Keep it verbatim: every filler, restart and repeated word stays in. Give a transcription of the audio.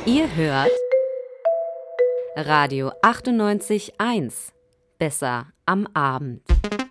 Ihr hört Radio achtundneunzig Komma eins. Besser am Abend.